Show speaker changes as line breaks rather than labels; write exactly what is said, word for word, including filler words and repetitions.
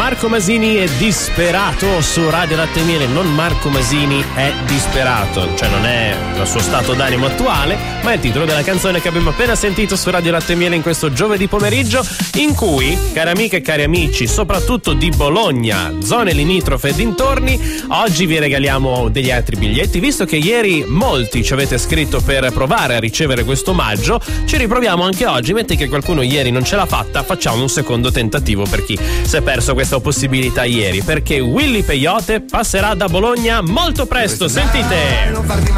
Marco Masini è disperato su Radio Latte e Miele. Non Marco Masini è disperato, cioè non è il suo stato d'animo attuale, ma è il titolo della canzone che abbiamo appena sentito su Radio Latte e Miele in questo giovedì pomeriggio, in cui, cari amiche e cari amici, soprattutto di Bologna, zone limitrofe e dintorni, oggi vi regaliamo degli altri biglietti. Visto che ieri molti ci avete scritto per provare a ricevere questo omaggio, ci riproviamo anche oggi. Metti che qualcuno ieri non ce l'ha fatta, facciamo un secondo tentativo per chi si è perso questa possibilità ieri, perché Willy Peyote passerà da Bologna molto presto. Sentite.